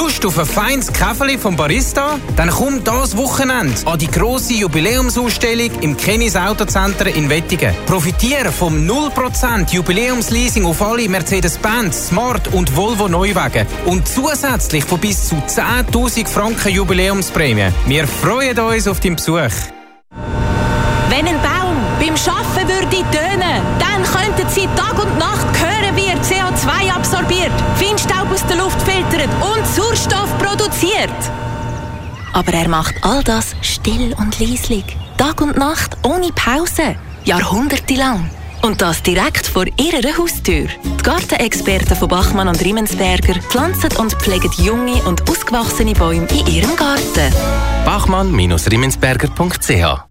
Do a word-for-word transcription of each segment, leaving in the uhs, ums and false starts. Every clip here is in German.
Lust auf ein feines Käferli vom Barista? Dann komm dieses Wochenende an die grosse Jubiläumsausstellung im Kennis Autocenter in Wettingen. Profitiere vom null Prozent Jubiläumsleasing auf alle Mercedes-Benz, Smart und Volvo Neuwagen und zusätzlich von bis zu zehntausend Franken Jubiläumsprämie. Wir freuen uns auf deinen Besuch. Wenn ein Baum beim Schaffen würde tönen, dann könnten Sie Tag und Nacht hören, wie er C O zwei absorbiert, Feinstaub aus der Luft filtert und Sauerstoff produziert. Aber er macht all das still und leislich. Tag und Nacht, ohne Pause. Jahrhundertelang. Und das direkt vor Ihrer Haustür. Die Gartenexperten von Bachmann und Riemensberger pflanzen und pflegen junge und ausgewachsene Bäume in Ihrem Garten. bachmann Riemensberger punkt c h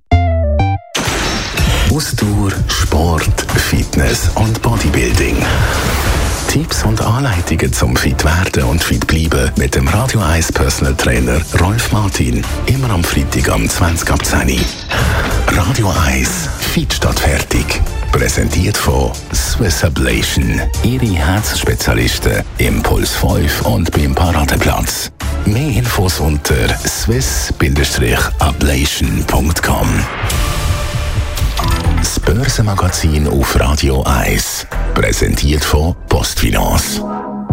Ausdauer, Sport, Fitness und Bodybuilding. Tipps und Anleitungen zum fit werden und fit bleiben mit dem Radio eins Personal Trainer Rolf Martin. Immer am Freitag um zwanzig ab zehn. Radio eins Fit statt fertig. Präsentiert von Swiss Ablation. Ihre Herzspezialisten im Puls fünf und beim Paradeplatz. Mehr Infos unter swiss ablation punkt com. Das Börsenmagazin auf Radio eins. Präsentiert von PostFinance.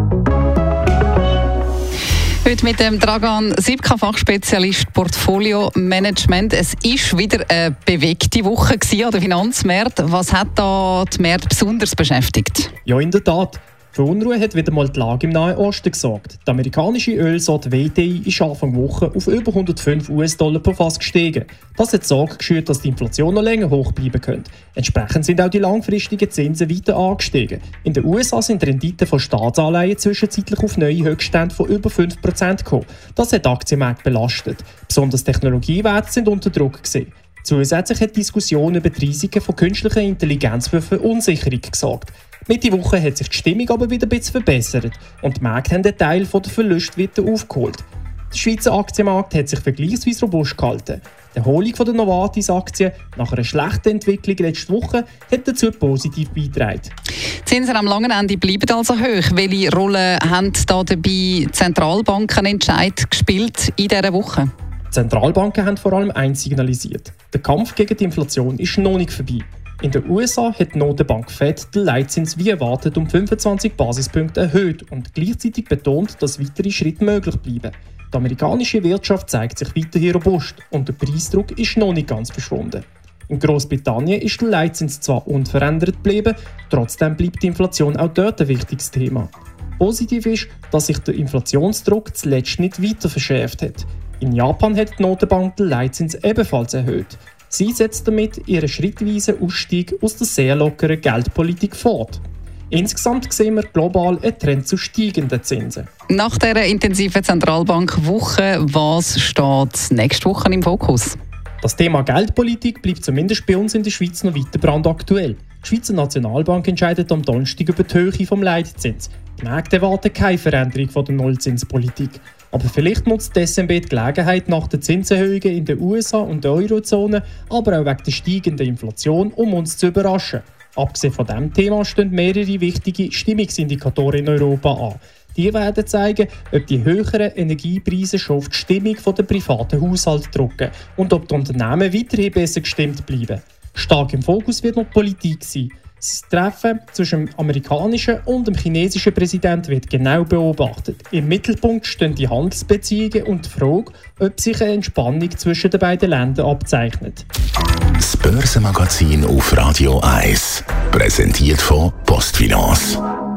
Heute mit dem Dragan Sipka, Fachspezialist Portfolio Management. Es war wieder eine bewegte Woche an den Finanzmärkten. Was hat da die Märkte besonders beschäftigt? Ja, in der Tat. Für Unruhe hat wieder mal die Lage im Nahen Osten gesorgt. Die amerikanische Ölsorte W T I ist Anfang Woche auf über hundertfünf US-Dollar pro Fass gestiegen. Das hat Sorge geschürt, dass die Inflation noch länger hoch bleiben könnte. Entsprechend sind auch die langfristigen Zinsen weiter angestiegen. In den U S A sind Renditen von Staatsanleihen zwischenzeitlich auf neue Höchststände von über fünf Prozent gekommen. Das hat den Aktienmarkt belastet. Besonders Technologiewerte sind unter Druck gewesen. Zusätzlich hat die Diskussion über die Risiken von künstlicher Intelligenz für Verunsicherung gesorgt. Mitte Woche hat sich die Stimmung aber wieder ein bisschen verbessert und die Märkte haben einen Teil der Verluste wieder aufgeholt. Der Schweizer Aktienmarkt hat sich vergleichsweise robust gehalten. Die Erholung der Novartis-Aktien nach einer schlechten Entwicklung letzte Woche hat dazu positiv beigetragen. Die Zinsen am langen Ende bleiben also hoch. Welche Rolle haben da dabei Zentralbanken Entscheid gespielt in dieser Woche? Die Zentralbanken haben vor allem eins signalisiert. Der Kampf gegen die Inflation ist noch nicht vorbei. In den U S A hat die Notenbank Fed den Leitzins wie erwartet um fünfundzwanzig Basispunkte erhöht und gleichzeitig betont, dass weitere Schritte möglich bleiben. Die amerikanische Wirtschaft zeigt sich weiterhin robust und der Preisdruck ist noch nicht ganz verschwunden. In Großbritannien ist der Leitzins zwar unverändert geblieben, trotzdem bleibt die Inflation auch dort ein wichtiges Thema. Positiv ist, dass sich der Inflationsdruck zuletzt nicht weiter verschärft hat. In Japan hat die Notenbank den Leitzins ebenfalls erhöht. Sie setzt damit ihren schrittweisen Ausstieg aus der sehr lockeren Geldpolitik fort. Insgesamt sehen wir global einen Trend zu steigenden Zinsen. Nach dieser intensiven Zentralbankwoche, was steht nächste Woche im Fokus? Das Thema Geldpolitik bleibt zumindest bei uns in der Schweiz noch weiter brandaktuell. Die Schweizer Nationalbank entscheidet am Donnerstag über die Höhe des Leitzins. Die Märkte erwarten keine Veränderung von der Nullzinspolitik. Aber vielleicht nutzt die S N B die Gelegenheit nach den Zinserhöhungen in den U S A und der Eurozone, aber auch wegen der steigenden Inflation, um uns zu überraschen. Abgesehen von diesem Thema stehen mehrere wichtige Stimmungsindikatoren in Europa an. Die werden zeigen, ob die höheren Energiepreise schon auf die Stimmung der privaten Haushalte drücken und ob die Unternehmen weiterhin besser gestimmt bleiben. Stark im Fokus wird noch die Politik sein. Das Treffen zwischen dem amerikanischen und dem chinesischen Präsidenten wird genau beobachtet. Im Mittelpunkt stehen die Handelsbeziehungen und die Frage, ob sich eine Entspannung zwischen den beiden Ländern abzeichnet. Das Börsenmagazin auf Radio eins. Präsentiert von PostFinance.